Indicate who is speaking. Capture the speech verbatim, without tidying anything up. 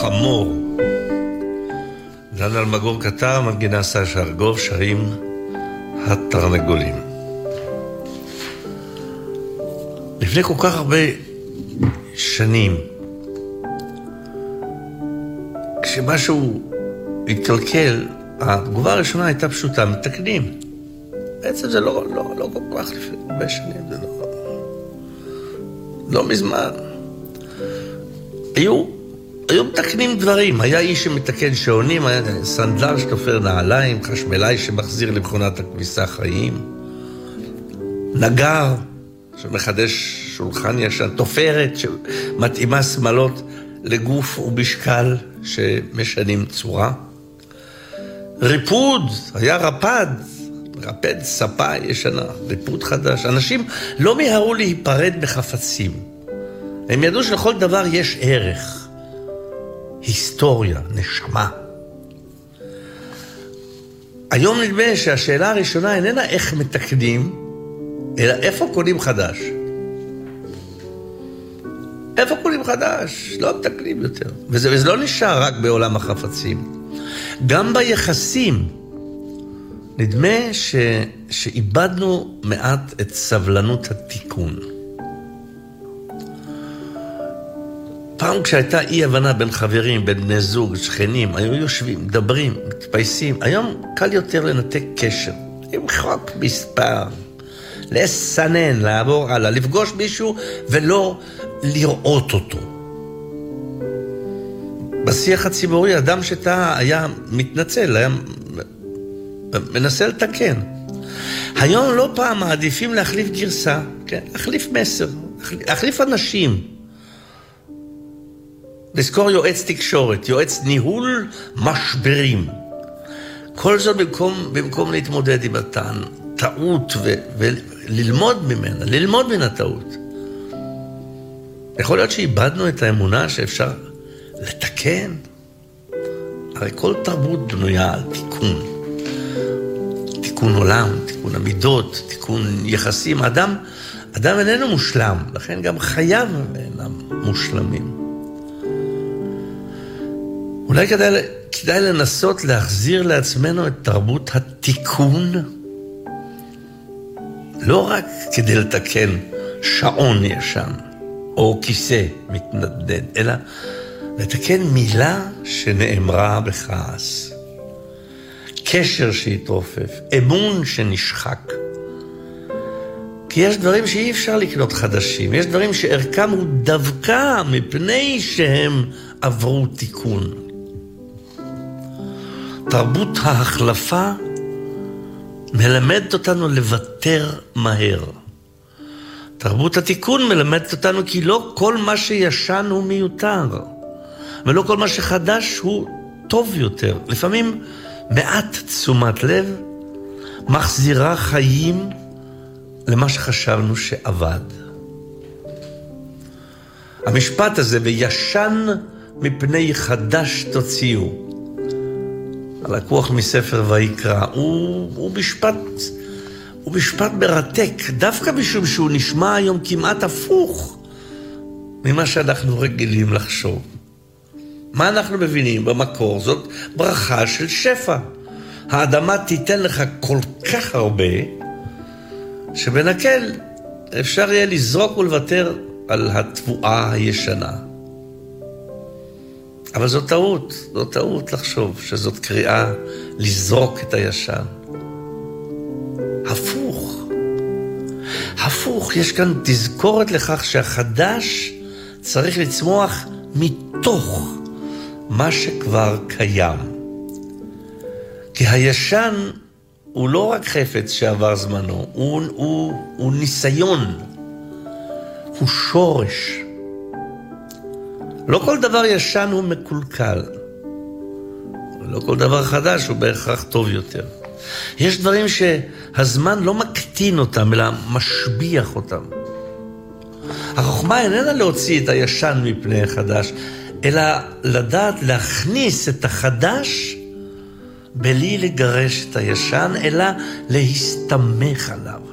Speaker 1: חמור. דן אלמגור כתב, מנגינה סשה ארגוב, שרים התרנגולים. לפני כל כך הרבה שנים, כשמשהו התקלקל, התגובה הראשונה הייתה פשוטה, מתקנים. בעצם זה לא, לא, לא כל כך לפני הרבה שנים, זה לא, לא מזמן. היו, היו מתקנים דברים, היה איש שמתקן שעונים, היה סנדלר שתופר נעליים, חשמלאי שמחזיר למכונת הכביסה חיים, נגר שמחדש שולחן ישן, תופרת שמתאימה שמלות לגוף ובשקל שמשנים צורה, ריפוד, היה רפד, רפד ספה ישנה, ריפוד חדש. אנשים לא מיהרו להיפרד בחפצים. הם ידעו שלכל דבר יש ערך, היסטוריה, נשמה. היום נדמה שהשאלה הראשונה איננה איך מתקנים, אלא איפה קונים חדש. איפה קונים חדש? לא מתקנים יותר. וזה, וזה לא נשאר רק בעולם החפצים. גם ביחסים, נדמה ש, שאיבדנו מעט את סבלנות התיקון. פעם כשהייתה אי הבנה בין חברים, בין בני זוג, שכנים, היו יושבים, מדברים, מתפייסים. היום קל יותר לנתק קשר. עם חוק מספר, לסנן, לעבור הלאה, לפגוש מישהו ולא לראות אותו. בשיח הציבורי, אדם שטעה היה מתנצל, היה מנסה לתקן. היום לא פעם מעדיפים להחליף גרסה, כן? להחליף מסר, להחליף אנשים. לזכור יועץ תקשורת, יועץ ניהול משברים. כל זאת במקום, במקום להתמודד עם הטען, טעות ו, וללמוד ממנה, ללמוד מן הטעות. יכול להיות שאיבדנו את האמונה שאפשר לתקן. הרי כל תרבות בנויה על תיקון. תיקון עולם, תיקון המידות, תיקון יחסים. אדם, אדם איננו מושלם, לכן גם חייו אינם מושלמים. אולי כדאי, כדאי לנסות להחזיר לעצמנו את תרבות התיקון, לא רק כדי לתקן שעון ישן, או כיסא מתנדנד, אלא לתקן מילה שנאמרה בכעס, קשר שהתרופף, אמון שנשחק. כי יש דברים שאי אפשר לקנות חדשים, יש דברים שערכם הוא דווקא מפני שהם עברו תיקון. תרבות ההחלפה מלמדת אותנו לוותר מהר. תרבות התיקון מלמדת אותנו כי לא כל מה שישן הוא מיותר, ולא כל מה שחדש הוא טוב יותר. לפעמים מעט תשומת לב מחזירה חיים למה שחשבנו שעבד. המשפט הזה, וישן מפני חדש תוציאו, הלקוח מספר ויקרא, הוא, הוא משפט, הוא משפט מרתק, דווקא משום שהוא נשמע היום כמעט הפוך ממה שאנחנו רגילים לחשוב. מה אנחנו מבינים במקור? זאת ברכה של שפע. האדמה תיתן לך כל כך הרבה, שבנקל אפשר יהיה לזרוק ולוותר על התבואה הישנה. אבל זו טעות, זו טעות לחשוב שזאת קריאה לזרוק את הישן. הפוך. הפוך, יש כאן תזכורת לכך שהחדש צריך לצמוח מתוך מה שכבר קיים. כי הישן הוא לא רק חפץ שעבר זמנו, הוא, הוא, הוא ניסיון, הוא שורש. לא כל דבר ישן הוא מקולקל. לא כל דבר חדש הוא בהכרח טוב יותר. יש דברים שהזמן לא מקטין אותם, אלא משביח אותם. החוכמה איננה להוציא את הישן מפני החדש, אלא לדעת להכניס את החדש בלי לגרש את הישן, אלא להסתמך עליו.